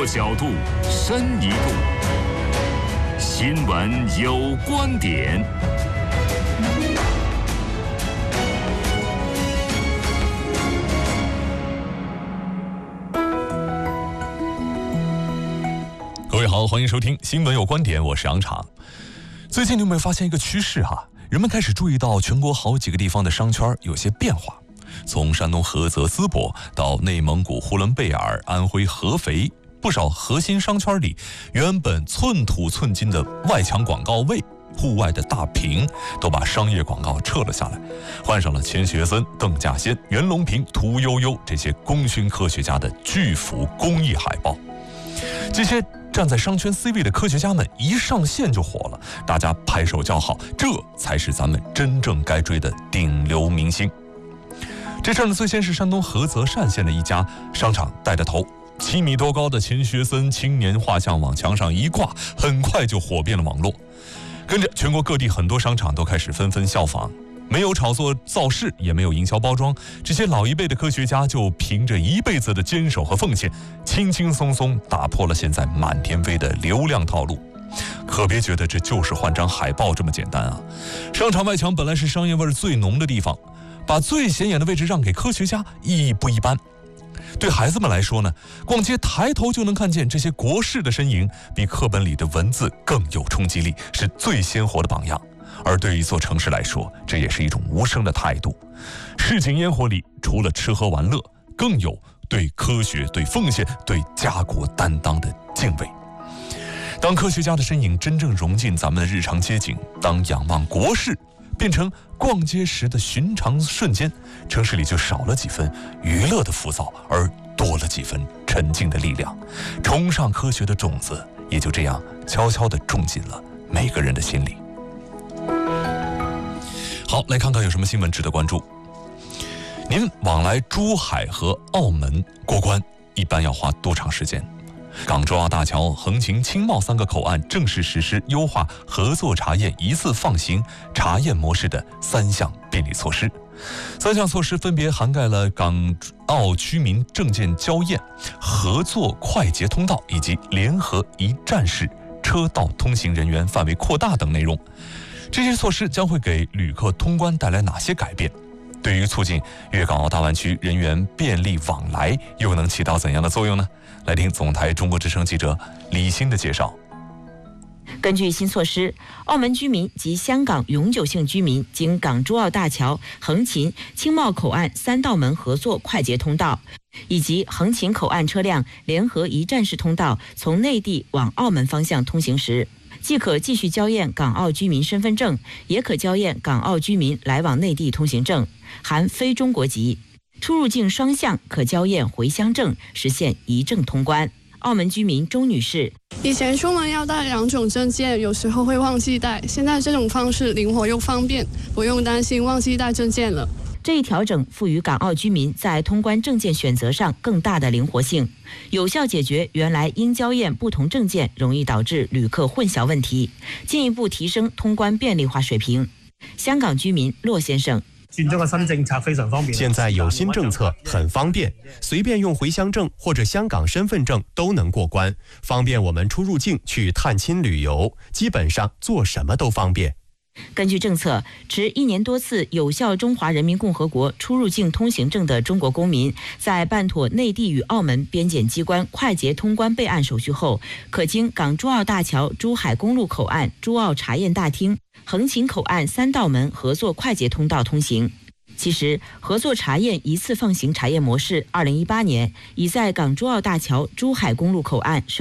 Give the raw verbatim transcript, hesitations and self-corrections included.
多角度，深一步。新闻有观点。各位好，欢迎收听新闻有观点，我是杨常。最近你有没有发现一个趋势哈？人们开始注意到全国好几个地方的商圈有些变化，从山东菏泽淄博到内蒙古呼伦贝尔、安徽合肥，不少核心商圈里原本寸土寸金的外墙广告位、户外的大屏都把商业广告撤了下来，换上了钱学森、邓稼先、袁隆平、屠呦呦这些功勋科学家的巨幅公益海报。这些站在商圈 C 位的科学家们一上线就火了，大家拍手叫好，这才是咱们真正该追的顶流明星。这事儿呢，最先是山东菏泽单县的一家商场带着头，七米多高的钱学森青年画像往墙上一挂，很快就火遍了网络。跟着全国各地很多商场都开始纷纷效仿，没有炒作造势，也没有营销包装，这些老一辈的科学家就凭着一辈子的坚守和奉献，轻轻松松打破了现在满天飞的流量套路。可别觉得这就是换张海报这么简单啊！商场外墙本来是商业味最浓的地方，把最显眼的位置让给科学家，意义不一般。对孩子们来说呢，逛街抬头就能看见这些国士的身影，比课本里的文字更有冲击力，是最鲜活的榜样。而对于一座城市来说，这也是一种无声的态度。市井烟火里，除了吃喝玩乐，更有对科学、对奉献、对家国担当的敬畏。当科学家的身影真正融进咱们的日常街景，当仰望国士变成逛街时的寻常瞬间，城市里就少了几分娱乐的浮躁，而多了几分沉静的力量。崇尚科学的种子也就这样悄悄地种进了每个人的心里。好，来看看有什么新闻值得关注。您往来珠海和澳门过关一般要花多长时间？港珠澳大桥、横琴、青茂三个口岸正式实施优化合作查验一次放行查验模式的三项便利措施。三项措施分别涵盖了港澳居民证件交验、合作快捷通道以及联合一站式车道通行人员范围扩大等内容。这些措施将会给旅客通关带来哪些改变？对于促进粤港澳大湾区人员便利往来，又能起到怎样的作用呢？来听总台中国之声记者李欣的介绍。 根据新措施，澳门居民及香港永久性居民经港珠澳大桥、横琴、青茂口岸三道门合作快捷通道，以及横琴口岸车辆联合一站式通道从内地往澳门方向通行时，既可继续交验港澳居民身份证，也可交验港澳居民来往内地通行证，含非中国籍。出入境双向可交验回乡证，实现一证通关。澳门居民周女士： 以前出门要带两种证件，有时候会忘记带，现在这种方式灵活又方便，不用担心忘记带证件了。 这一调整赋予港澳居民在通关证件选择上更大的灵活性，有效解决原来应交验不同证件容易导致旅客混淆问题，进一步提升通关便利化水平。香港居民骆先生： 轉咗個新政策非常方便。 現在有新政策很方便，隨便用回鄉證或者香港身份證都能過關，方便我們出入境去探親旅遊，基本上做什麼都方便。 根據政策，持一年多次有效中華人民共和國出入境通行證的中國公民，在辦妥內地與澳門邊檢機關快捷通關備案手續後，可經港珠澳大橋珠海公路口岸珠澳查驗大廳、橫琴口岸三道門合作快捷通道通行。其實，合作查驗一次放行查驗模式二零一八年已在港珠澳大橋珠海公路口岸率